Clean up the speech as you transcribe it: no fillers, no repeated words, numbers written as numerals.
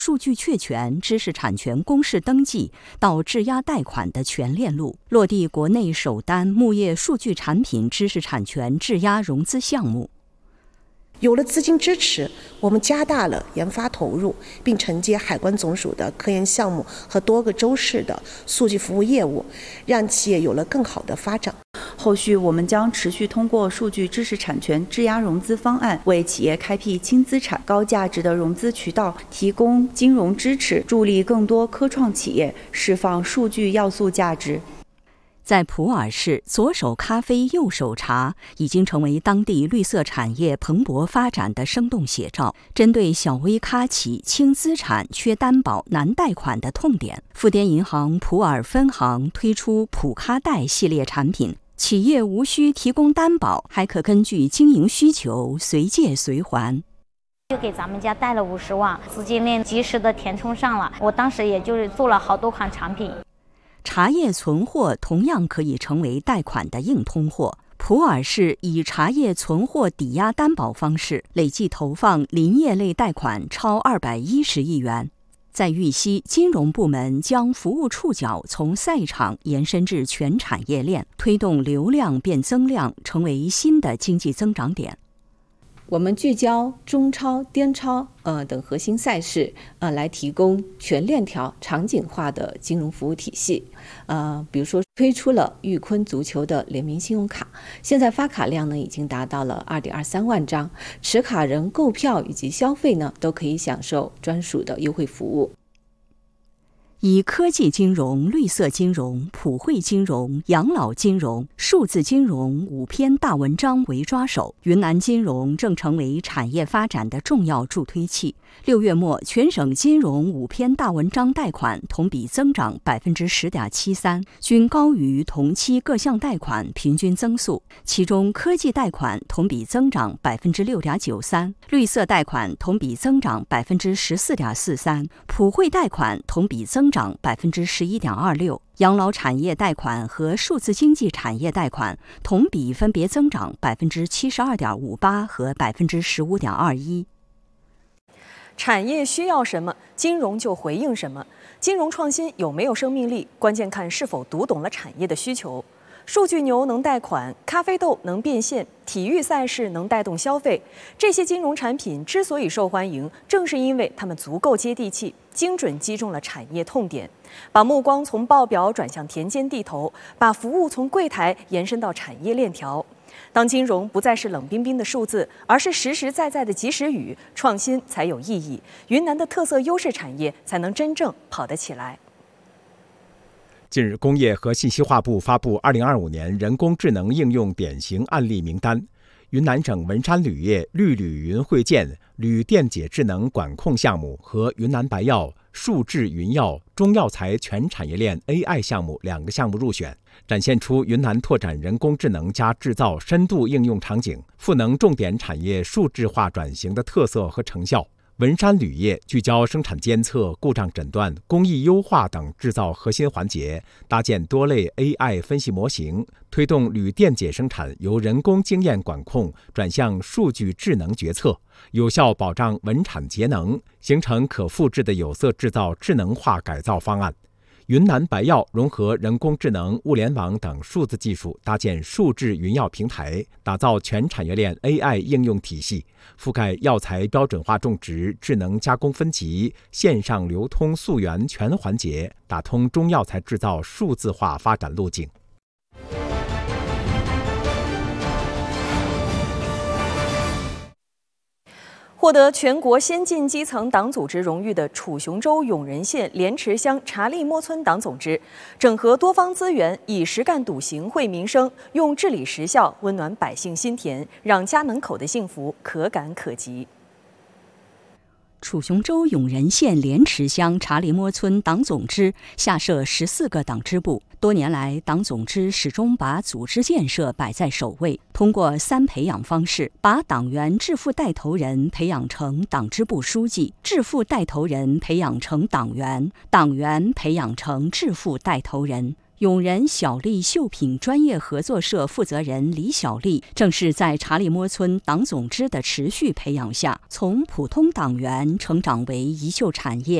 数据确权、知识产权公示登记到质押贷款的全链路，落地国内首单牧业数据产品知识产权质押融资项目。 有了资金支持，我们加大了研发投入，并承接海关总署的科研项目和多个州市的数据服务业务，让企业有了更好的发展。 后续我们将持续通过数据知识产权质押融资方案，为企业开辟轻资产、高价值的融资渠道，提供金融支持，助力更多科创企业释放数据要素价值。 在普洱市，左手咖啡右手茶已经成为当地绿色产业蓬勃发展的生动写照。针对小微咖企轻资产、缺担保、难贷款的痛点，富滇银行普洱分行推出普咖贷系列产品，企业无需提供担保，还可根据经营需求随借随还。 就给咱们家贷了50万，资金链及时的填充上了。我当时也就是做了好多款产品。 茶叶存货同样可以成为贷款的硬通货。普洱市以茶叶存货抵押担保方式，累计投放林业类贷款超210亿元。在玉溪，金融部门将服务触角从赛场延伸至全产业链，推动流量变增量，成为新的经济增长点。 我们聚焦中超、滇超等核心赛事来提供全链条场景化的金融服务体系。比如说推出了裕坤足球的联名信用卡，现在发卡量呢已经达到了2.23万张，持卡人购票以及消费呢都可以享受专属的优惠服务。 以科技金融、绿色金融、普惠金融、养老金融、数字金融5篇大文章为抓手，云南金融正成为产业发展的重要助推器。6月末，全省金融5篇大文章贷款同比增长10.73%，均高于同期各项贷款平均增速。其中，科技贷款同比增长6.93%，绿色贷款同比增长14.43%，普惠贷款同比增长11.26%，养老产业贷款和数字经济产业贷款同比分别增长72.58%和15.21%。 产业需要什么，金融就回应什么。金融创新有没有生命力，关键看是否读懂了产业的需求。数据牛能贷款，咖啡豆能变现，体育赛事能带动消费。这些金融产品之所以受欢迎，正是因为它们足够接地气，精准击中了产业痛点，把目光从报表转向田间地头，把服务从柜台延伸到产业链条。当金融不再是冷冰冰的数字，而是实实在在的及时雨，创新才有意义，云南的特色优势产业才能真正跑得起来。 近日，工业和信息化部发布2025年人工智能应用典型案例名单。云南省文山铝业绿铝云汇建铝电解智能管控项目和云南白药数智云药中药材全产业链 AI 项目2个项目入选，展现出云南拓展人工智能加制造深度应用场景，赋能重点产业数字化转型的特色和成效。文山铝业聚焦生产监测、故障诊断、工艺优化等制造核心环节，搭建多类 AI 分析模型，推动铝电解生产由人工经验管控转向数据智能决策，有效保障稳产节能，形成可复制的有色制造智能化改造方案。云南白药融合人工智能、物联网等数字技术，搭建数智云药平台，打造全产业链 AI 应用体系，覆盖药材标准化种植、智能加工分级、线上流通溯源全环节，打通中药材制造数字化发展路径。 获得全国先进基层党组织荣誉的楚雄州永仁县莲池乡查利摸村党总支，整合多方资源，以实干笃行惠民生，用治理实效温暖百姓心田，让家门口的幸福可感可及。 楚雄州永仁县莲池乡查理摸村党总支下设14个党支部，多年来，党总支始终把组织建设摆在首位，通过3培养方式，把党员致富带头人培养成党支部书记，致富带头人培养成党员，党员培养成致富带头人。 永仁小丽绣品专业合作社负责人李小丽，正是在查理摸村党总支的持续培养下，从普通党员成长为遗绣产业